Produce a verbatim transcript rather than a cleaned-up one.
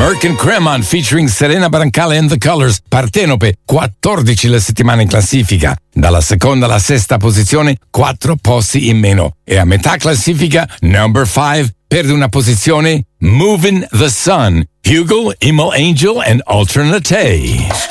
Merck Cremant featuring Serena Brancale and the Colors, Partenope, quattordici la settimana in classifica. Dalla seconda alla sesta posizione, quattro posti in meno. E a metà classifica, number five, perde una posizione, Moving the Sun, Hugo, Emo Angel and Alternate.